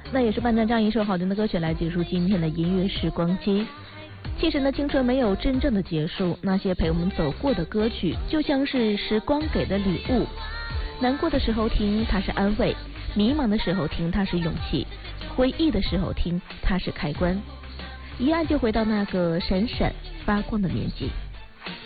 那也是伴着这样一首好听的歌曲来结束今天的音乐时光机。其实呢，青春没有真正的结束，那些陪我们走过的歌曲，就像是时光给的礼物。难过的时候听，它是安慰；迷茫的时候听，它是勇气；回忆的时候听，它是开关。一按就回到那个闪闪发光的年纪。